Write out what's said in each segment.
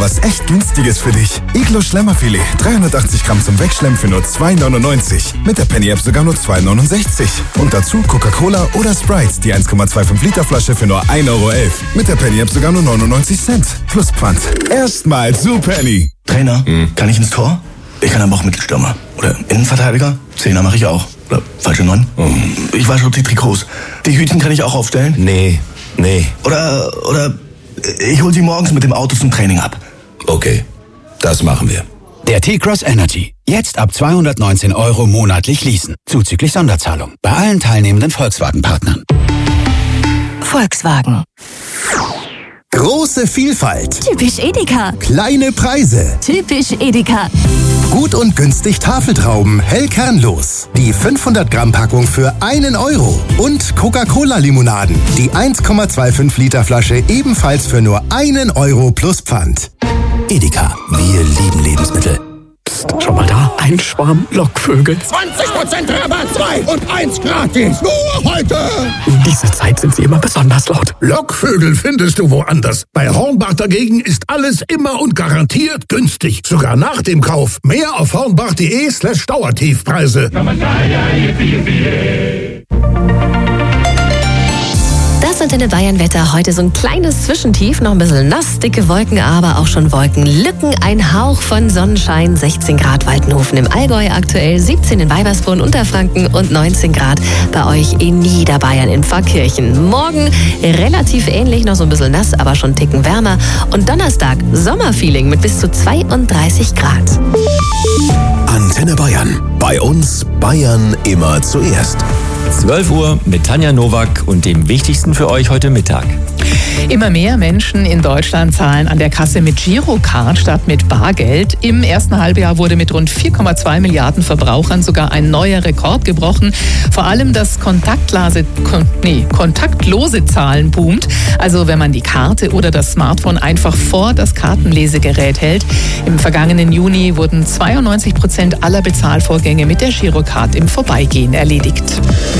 was echt Günstiges für dich. Iglo Schlemmerfilet, 380 Gramm zum Wegschlemmen für nur 2,99. Mit der Penny-App sogar nur 2,69. Und dazu Coca-Cola oder Sprite, die 1,25 Liter Flasche für nur 1,11 Euro. Mit der Penny-App sogar nur 99 Cent. Plus Pfand. Erstmal zu Penny. Trainer, kann ich ins Tor? Ich kann aber auch Mittelstürmer. Oder Innenverteidiger? Zehner mache ich auch. Oder falsche 9? Ich wasche die Trikots. Die Hütchen kann ich auch aufstellen? Nee. Oder ich hol sie morgens mit dem Auto zum Training ab. Okay, das machen wir. Der T-Cross Energy. Jetzt ab 219 Euro monatlich leasen. Zuzüglich Sonderzahlung. Bei allen teilnehmenden Volkswagen-Partnern. Volkswagen. Große Vielfalt. Typisch Edeka. Kleine Preise. Typisch Edeka. Gut und günstig Tafeltrauben, hell kernlos. Die 500 Gramm Packung für 1 Euro. Und Coca-Cola-Limonaden. Die 1,25 Liter Flasche ebenfalls für nur 1 Euro plus Pfand. Edeka. Wir lieben Lebensmittel. Schau mal da, ein Schwarm Lockvögel. 20% Rabatt, 2 und 1 gratis. Nur heute. In dieser Zeit sind sie immer besonders laut. Lockvögel findest du woanders. Bei Hornbach dagegen ist alles immer und garantiert günstig. Sogar nach dem Kauf. Mehr auf hornbach.de/Dauertiefpreise. Das Antenne Bayern Wetter. Heute so ein kleines Zwischentief, noch ein bisschen nass, dicke Wolken, aber auch schon Wolkenlücken. Ein Hauch von Sonnenschein, 16 Grad Waldenhofen im Allgäu aktuell, 17 in Weibersbrunn, Unterfranken und 19 Grad bei euch in Niederbayern in Pfarrkirchen. Morgen relativ ähnlich, noch so ein bisschen nass, aber schon einen Ticken wärmer. Und Donnerstag Sommerfeeling mit bis zu 32 Grad. Antenne Bayern. Bei uns Bayern immer zuerst. 12 Uhr mit Tanja Nowak und dem Wichtigsten für euch heute Mittag. Immer mehr Menschen in Deutschland zahlen an der Kasse mit Girocard statt mit Bargeld. Im ersten Halbjahr wurde mit rund 4,2 Milliarden Verbrauchern sogar ein neuer Rekord gebrochen. Vor allem das kontaktlose Zahlen boomt. Also wenn man die Karte oder das Smartphone einfach vor das Kartenlesegerät hält. Im vergangenen Juni wurden 92% aller Bezahlvorgänge mit der Girocard im Vorbeigehen erledigt.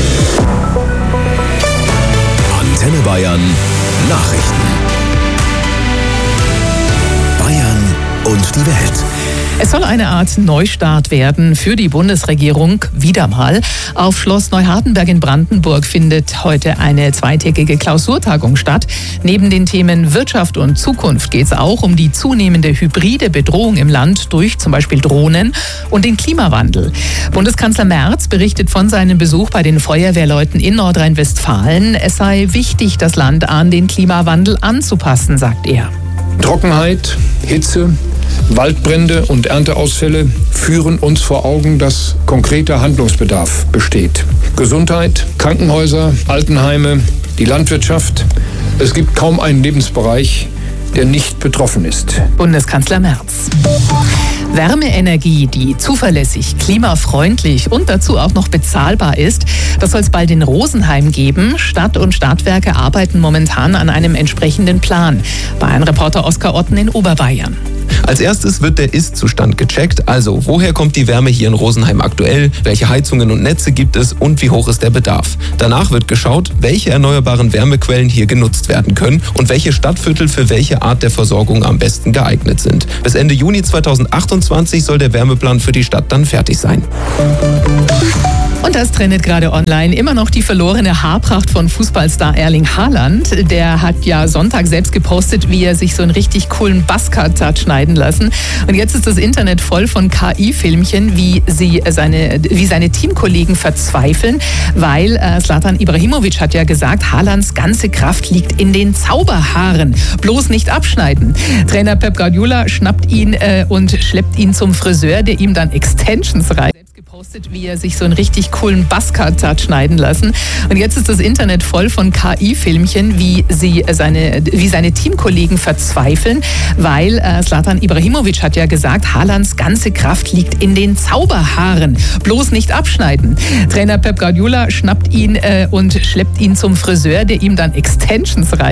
Antenne Bayern Nachrichten. Bayern und die Welt. Es soll eine Art Neustart werden für die Bundesregierung, wieder mal. Auf Schloss Neuhardenberg in Brandenburg findet heute eine zweitägige Klausurtagung statt. Neben den Themen Wirtschaft und Zukunft geht es auch um die zunehmende hybride Bedrohung im Land durch zum Beispiel Drohnen und den Klimawandel. Bundeskanzler Merz berichtet von seinem Besuch bei den Feuerwehrleuten in Nordrhein-Westfalen. Es sei wichtig, das Land an den Klimawandel anzupassen, sagt er. Trockenheit, Hitze, Waldbrände und Ernteausfälle führen uns vor Augen, dass konkreter Handlungsbedarf besteht. Gesundheit, Krankenhäuser, Altenheime, die Landwirtschaft. Es gibt kaum einen Lebensbereich, der nicht betroffen ist. Bundeskanzler Merz. Wärmeenergie, die zuverlässig, klimafreundlich und dazu auch noch bezahlbar ist, das soll es bald in Rosenheim geben. Stadt und Stadtwerke arbeiten momentan an einem entsprechenden Plan. Bayern-Reporter Oskar Otten in Oberbayern. Als erstes wird der Ist-Zustand gecheckt, also woher kommt die Wärme hier in Rosenheim aktuell, welche Heizungen und Netze gibt es und wie hoch ist der Bedarf. Danach wird geschaut, welche erneuerbaren Wärmequellen hier genutzt werden können und welche Stadtviertel für welche Art der Versorgung am besten geeignet sind. Bis Ende Juni 2028 soll der Wärmeplan für die Stadt dann fertig sein. Und das trendet gerade online immer noch die verlorene Haarpracht von Fußballstar Erling Haaland. Der hat ja Sonntag selbst gepostet, wie er sich so einen richtig coolen Buzzcut hat schneiden lassen. Und jetzt ist das Internet voll von KI-Filmchen, wie seine Teamkollegen verzweifeln, weil Zlatan Ibrahimovic hat ja gesagt, Haalands ganze Kraft liegt in den Zauberhaaren. Bloß nicht abschneiden. Trainer Pep Guardiola schnappt ihn und schleppt ihn zum Friseur, der ihm dann Extensions reißt. Gepostet, wie er sich so einen richtig coolen Buzzcut hat schneiden lassen. Und jetzt ist das Internet voll von KI-Filmchen, wie seine Teamkollegen verzweifeln, weil Zlatan Ibrahimovic hat ja gesagt, Haalands ganze Kraft liegt in den Zauberhaaren. Bloß nicht abschneiden. Trainer Pep Guardiola schnappt ihn und schleppt ihn zum Friseur, der ihm dann Extensions reißt.